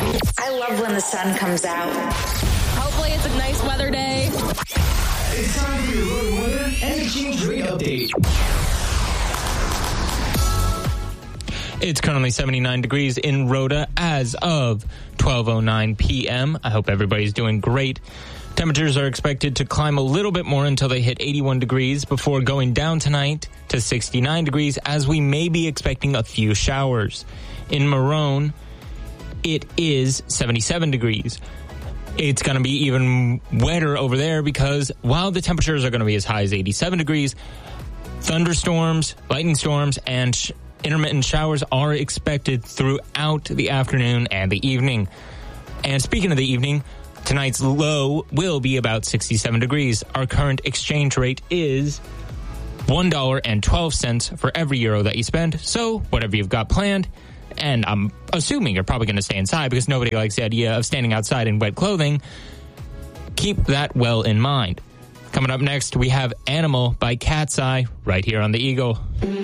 I love when the sun comes out. Hopefully it's a nice weather day. It's time for your road weather and exchange rate update. It's currently 79 degrees in Rhoda as of 12:09 p.m. I hope everybody's doing great. Temperatures are expected to climb a little bit more until they hit 81 degrees before going down tonight to 69 degrees, as we may be expecting a few showers. In Marone, it is 77 degrees. It's going to be even wetter over there because while the temperatures are going to be as high as 87 degrees, thunderstorms, lightning storms, and intermittent showers are expected throughout the afternoon and the evening. And speaking of the evening, tonight's low will be about 67 degrees. Our current exchange rate is $1.12 for every euro that you spend. So whatever you've got planned, and I'm assuming you're probably going to stay inside because nobody likes the idea of standing outside in wet clothing, keep that well in mind. Coming up next, we have Animal by Cat's Eye right here on The Eagle.